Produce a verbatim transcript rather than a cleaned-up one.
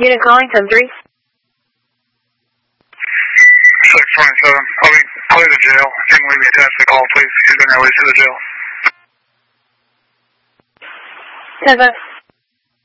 Unit calling, ten three. six twenty-seven. I'll be, I'll be to jail. Can you leave me attached to the call, please? He's been released to the jail. ten five.